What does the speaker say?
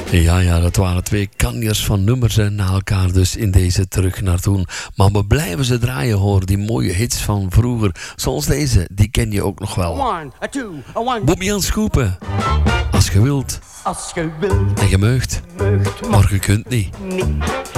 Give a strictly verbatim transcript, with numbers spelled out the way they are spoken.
Ja, ja, dat waren twee kanjers van nummers en na elkaar dus in deze Terug naar Toen. Maar we blijven ze draaien, hoor. Die mooie hits van vroeger. Zoals deze, die ken je ook nog wel. One, a two, a one. Bobby-Jan Schoepen. Als je wilt. Als je wilt. En je meugt. Meugt, Maar je kunt niet. niet.